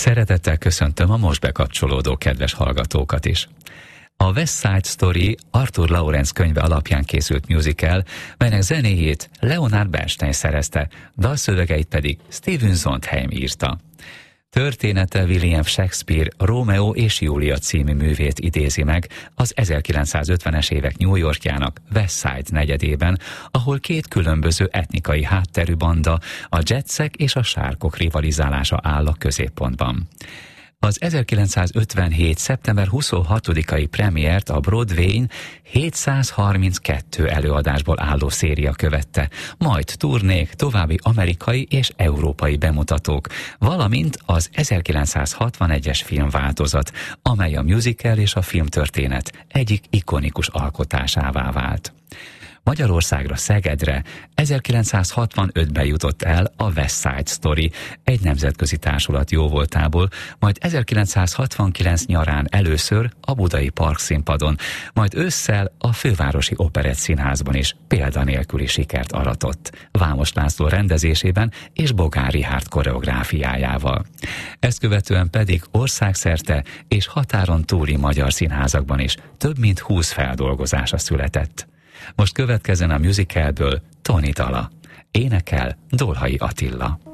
Szeretettel köszöntöm a most bekapcsolódó kedves hallgatókat is. A West Side Story Arthur Laurents könyve alapján készült musical, melynek zenéjét Leonard Bernstein szerezte, dalszövegeit pedig Stephen Sondheim írta. Története William Shakespeare Rómeó és Júlia című művét idézi meg az 1950-es évek New Yorkjának West Side negyedében, ahol két különböző etnikai hátterű banda, a Jetsek és a Sharkok rivalizálása áll a középpontban. Az 1957. szeptember 26-ai premiért a Broadwayn 732 előadásból álló széria követte, majd turnék, további amerikai és európai bemutatók, valamint az 1961-es filmváltozat, amely a musical és a filmtörténet egyik ikonikus alkotásává vált. Magyarországra, Szegedre 1965-ben jutott el a West Side Story, egy nemzetközi társulat jóvoltából, majd 1969 nyarán először a Budai Parkszínpadon, majd ősszel a Fővárosi Operettszínházban is példanélküli sikert aratott, Vámos László rendezésében és Bogán Richárd koreográfiájával. Ezt követően pedig országszerte és határon túli magyar színházakban is több mint 20 feldolgozása született. Most következzen a musicalből Toni dala. Énekel Dolhai Attila.